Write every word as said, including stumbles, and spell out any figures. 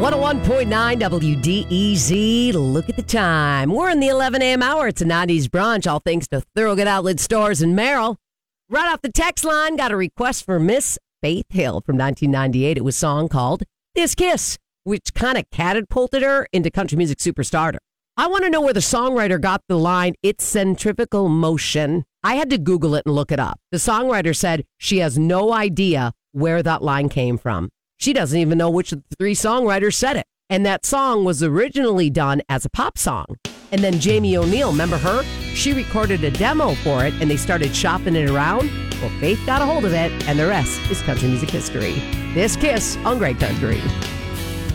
one oh one point nine W D E Z. Look at the time. We're in the eleven a.m. hour. It's a nineties brunch, all thanks to Thorogood Outlet Stores in Merrill. Right off the text line, got a request for Miss Faith Hill from nineteen ninety-eight. It was a song called This Kiss, which kind of catapulted her into country music superstar. I want to know where the songwriter got the line, it's centrifugal motion. I had to Google it and look it up. The songwriter said she has no idea where that line came from. She doesn't even know which of the three songwriters said it. And that song was originally done as a pop song. And then Jamie O'Neill, remember her? She recorded a demo for it and they started shopping it around. Well, Faith got a hold of it and the rest is country music history. This Kiss on Great Country.